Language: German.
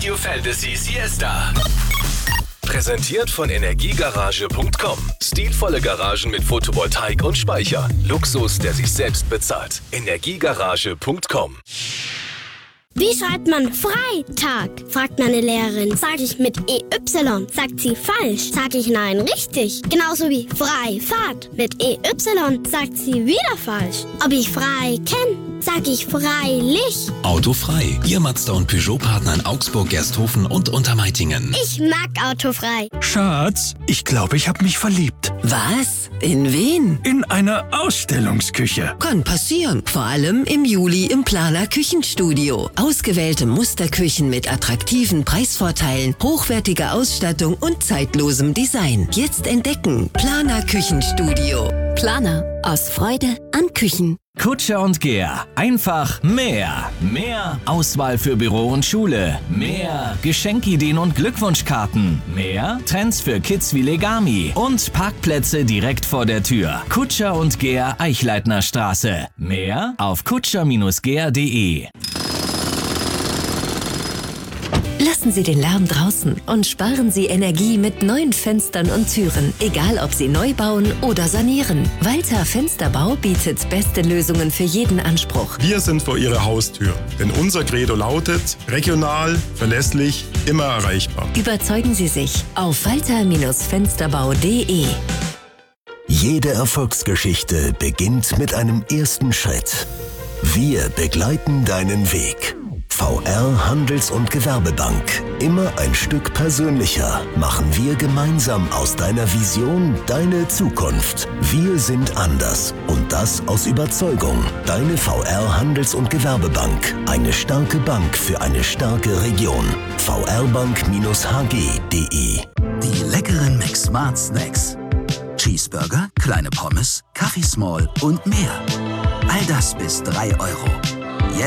Radio Fantasy Siesta. Präsentiert von Energiegarage.com. Stilvolle Garagen mit Photovoltaik und Speicher. Luxus, der sich selbst bezahlt. Energiegarage.com. Wie schreibt man Freitag? Fragt meine Lehrerin. Sag ich mit EY? Sagt sie falsch. Sag ich nein, richtig. Genauso wie Freifahrt. Mit EY sagt sie wieder falsch. Ob ich frei kenne? Sag ich freilich. Autofrei. Ihr Mazda und Peugeot-Partner in Augsburg, Gersthofen und Untermeitingen. Ich mag Autofrei. Schatz, ich glaube, ich habe mich verliebt. Was? In wen? In eine Ausstellungsküche. Kann passieren. Vor allem im Juli im Planer Küchenstudio. Ausgewählte Musterküchen mit attraktiven Preisvorteilen, hochwertiger Ausstattung und zeitlosem Design. Jetzt entdecken. Planer Küchenstudio. Planer. Aus Freude an Küchen. Kutscher und Gehr. Einfach mehr. Mehr Auswahl für Büro und Schule. Mehr Geschenkideen und Glückwunschkarten. Mehr Trends für Kids wie Legami. Und Parkplätze direkt vor der Tür. Kutscher und Gehr, Eichleitner Straße. Mehr auf kutscher-gehr.de. Lassen Sie den Lärm draußen und sparen Sie Energie mit neuen Fenstern und Türen. Egal, ob Sie neu bauen oder sanieren. Walter Fensterbau bietet beste Lösungen für jeden Anspruch. Wir sind vor Ihrer Haustür, denn unser Credo lautet: regional, verlässlich, immer erreichbar. Überzeugen Sie sich auf walter-fensterbau.de. Jede Erfolgsgeschichte beginnt mit einem ersten Schritt. Wir begleiten deinen Weg. VR Handels- und Gewerbebank. Immer ein Stück persönlicher machen wir gemeinsam aus deiner Vision deine Zukunft. Wir sind anders und das aus Überzeugung. Deine VR Handels- und Gewerbebank. Eine starke Bank für eine starke Region. vrbank-hg.de. Die leckeren McSmart Snacks. Cheeseburger, kleine Pommes, Kaffee Small und mehr. All das bis 3 Euro.